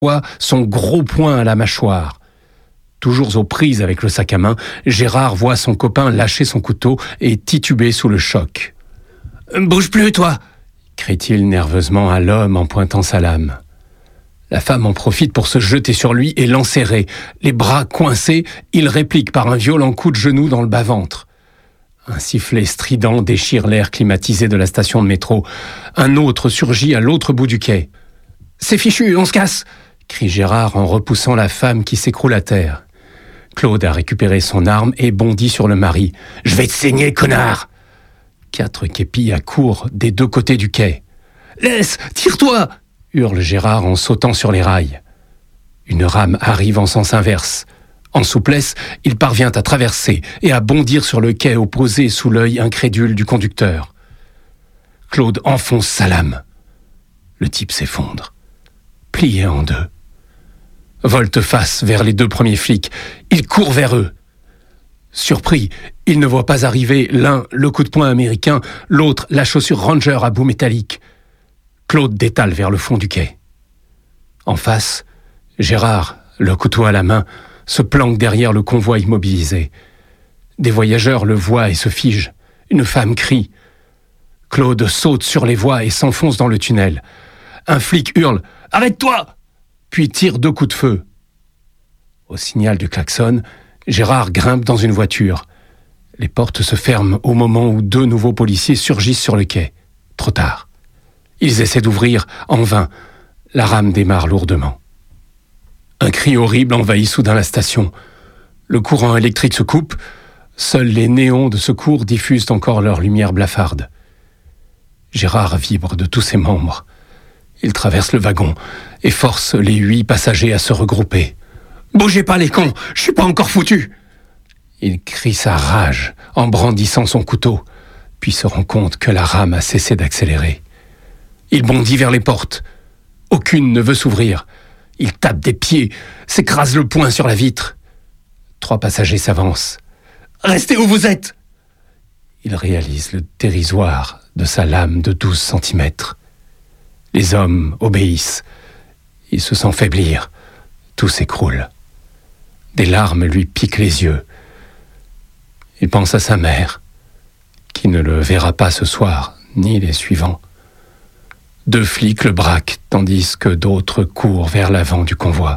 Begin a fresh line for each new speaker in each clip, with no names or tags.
son gros poing à la mâchoire. Toujours aux prises avec le sac à main, Gérard voit son copain lâcher son couteau et tituber sous le choc. « Bouge plus, toi !» crie-t-il nerveusement à l'homme en pointant sa lame. La femme en profite pour se jeter sur lui et l'enserrer. Les bras coincés, il réplique par un violent coup de genou dans le bas-ventre. Un sifflet strident déchire l'air climatisé de la station de métro. Un autre surgit à l'autre bout du quai. « C'est fichu, on se casse !» crie Gérard en repoussant la femme qui s'écroule à terre. Claude a récupéré son arme et bondit sur le mari. « Je vais te saigner, connard !» 4 képis accourent des 2 côtés du quai. « Laisse, tire-toi !» hurle Gérard en sautant sur les rails. Une rame arrive en sens inverse. En souplesse, il parvient à traverser et à bondir sur le quai opposé sous l'œil incrédule du conducteur. Claude enfonce sa lame. Le type s'effondre, plié en 2. Volte-face vers les 2 premiers flics. Il court vers eux. Surpris, il ne voit pas arriver l'un le coup de poing américain, l'autre la chaussure Ranger à bout métallique. Claude détale vers le fond du quai. En face, Gérard, le couteau à la main, se planque derrière le convoi immobilisé. Des voyageurs le voient et se figent. Une femme crie. Claude saute sur les voies et s'enfonce dans le tunnel. Un flic hurle « Arrête-toi !» puis tire 2 coups de feu. Au signal du klaxon, Gérard grimpe dans une voiture. Les portes se ferment au moment où 2 nouveaux policiers surgissent sur le quai. Trop tard. Ils essaient d'ouvrir, en vain. La rame démarre lourdement. Un cri horrible envahit soudain la station. Le courant électrique se coupe. Seuls les néons de secours diffusent encore leur lumière blafarde. Gérard vibre de tous ses membres. Il traverse le wagon et force les 8 passagers à se regrouper. « Bougez pas les cons, je suis pas encore foutu !» Il crie sa rage en brandissant son couteau, puis se rend compte que la rame a cessé d'accélérer. Il bondit vers les portes. Aucune ne veut s'ouvrir. Il tape des pieds, s'écrase le poing sur la vitre. 3 passagers s'avancent. « Restez où vous êtes !» Il réalise le dérisoire de sa lame de 12 cm. Les hommes obéissent. Il se sent faiblir. Tout s'écroule. Des larmes lui piquent les yeux. Il pense à sa mère, qui ne le verra pas ce soir, ni les suivants. 2 flics le braquent, tandis que d'autres courent vers l'avant du convoi.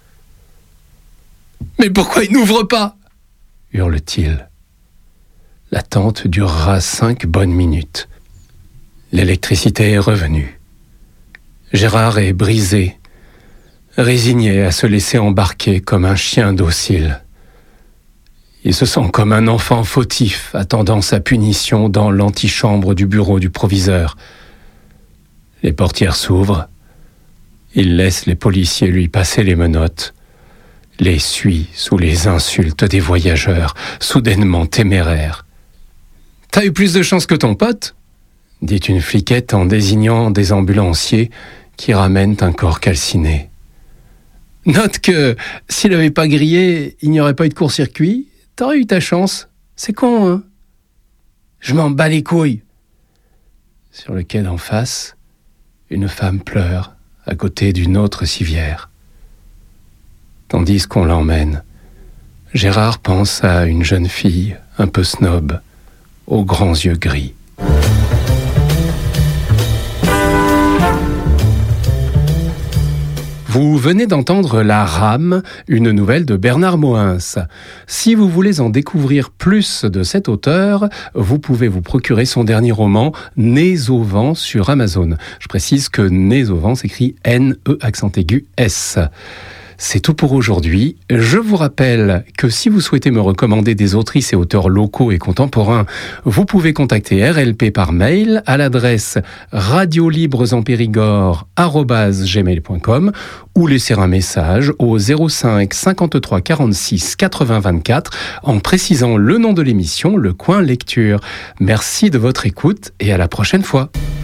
« Mais pourquoi il n'ouvre pas ?» hurle-t-il. L'attente durera 5 bonnes minutes. L'électricité est revenue. Gérard est brisé, résigné à se laisser embarquer comme un chien docile. Il se sent comme un enfant fautif attendant sa punition dans l'antichambre du bureau du proviseur. Les portières s'ouvrent. Il laisse les policiers lui passer les menottes, les suit sous les insultes des voyageurs, soudainement téméraires. « T'as eu plus de chance que ton pote ?» dit une fliquette en désignant des ambulanciers qui ramènent un corps calciné. « Note que s'il n'avait pas grillé, il n'y aurait pas eu de court-circuit. T'aurais eu ta chance. C'est con, hein ? Je m'en bats les couilles. » Sur le quai d'en face, une femme pleure à côté d'une autre civière. Tandis qu'on l'emmène, Gérard pense à une jeune fille un peu snob, aux grands yeux gris. Vous venez d'entendre La Rame, une nouvelle de Bernard Moïns. Si vous voulez en découvrir plus de cet auteur, vous pouvez vous procurer son dernier roman, Nez au vent, sur Amazon. Je précise que Nez au vent s'écrit N-E-S. C'est tout pour aujourd'hui. Je vous rappelle que si vous souhaitez me recommander des autrices et auteurs locaux et contemporains, vous pouvez contacter RLP par mail à l'adresse radiolibresenpérigord@gmail.com ou laisser un message au 05 53 46 80 24 en précisant le nom de l'émission, le coin lecture. Merci de votre écoute et à la prochaine fois.